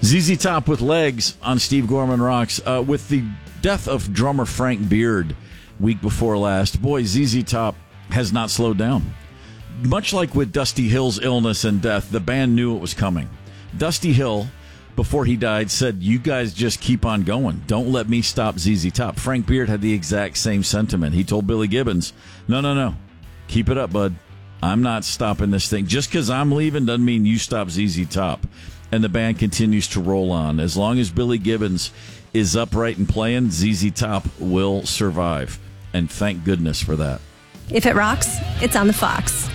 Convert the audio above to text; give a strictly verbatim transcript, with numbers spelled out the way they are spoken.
Z Z Top with Legs on Steve Gorman Rocks. Uh, with the death of drummer Frank Beard week before last, boy, Z Z Top has not slowed down. Much like with Dusty Hill's illness and death, the band knew it was coming. Dusty Hill, before he died, said, "You guys just keep on going. Don't let me stop Z Z Top." Frank Beard had the exact same sentiment. He told Billy Gibbons, no, no, no, keep it up, bud. I'm not stopping this thing. Just because I'm leaving doesn't mean you stop Z Z Top. And the band continues to roll on. As long as Billy Gibbons is upright and playing, Z Z Top will survive. And thank goodness for that. If it rocks, it's on the Fox.